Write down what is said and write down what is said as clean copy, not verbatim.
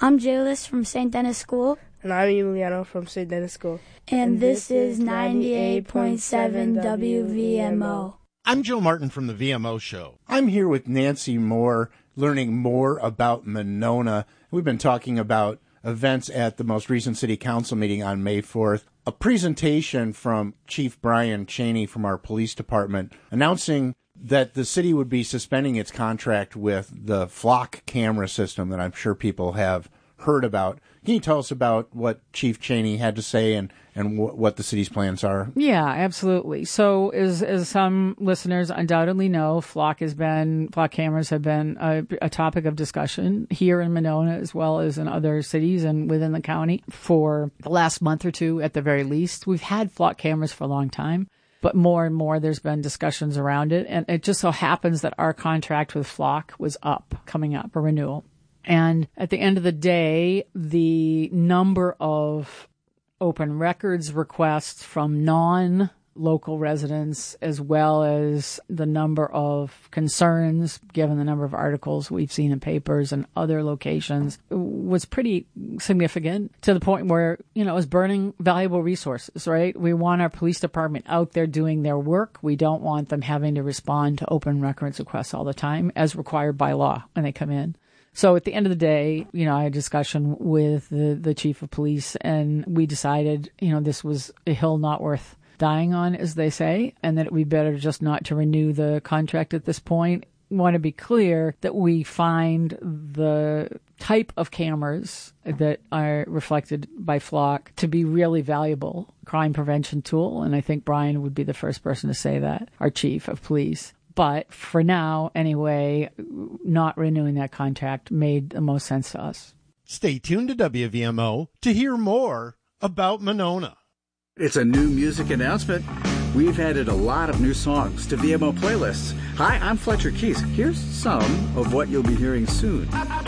I'm Jaylus from St. Denis School. And I'm Emiliano from St. Denis School. And this is 98.7 WVMO. I'm Joe Martin from the VMO Show. I'm here with Nancy Moore, learning more about Monona. We've been talking about events at the most recent City Council meeting on May 4th. A presentation from Chief Brian Cheney from our police department announcing that the city would be suspending its contract with the Flock camera system that I'm sure people have heard about. Can you tell us about what Chief Cheney had to say and what the city's plans are? Yeah, absolutely. So as some listeners undoubtedly know, Flock cameras have been a topic of discussion here in Monona as well as in other cities and within the county for the last month or two at the very least. We've had Flock cameras for a long time, but more and more there's been discussions around it. And it just so happens that our contract with Flock was coming up, a renewal. And at the end of the day, the number of open records requests from non-local residents, as well as the number of concerns, given the number of articles we've seen in papers and other locations, was pretty significant to the point where, it was burning valuable resources, right? We want our police department out there doing their work. We don't want them having to respond to open records requests all the time, as required by law when they come in. So at the end of the day, I had a discussion with the chief of police, and we decided, this was a hill not worth dying on, as they say, and that it would be better just not to renew the contract at this point. I want to be clear that we find the type of cameras that are reflected by Flock to be really valuable crime prevention tool, and I think Brian would be the first person to say that, our chief of police. But for now, anyway, not renewing that contract made the most sense to us. Stay tuned to WVMO to hear more about Monona. It's a new music announcement. We've added a lot of new songs to VMO playlists. Hi, I'm Fletcher Keys. Here's some of what you'll be hearing soon.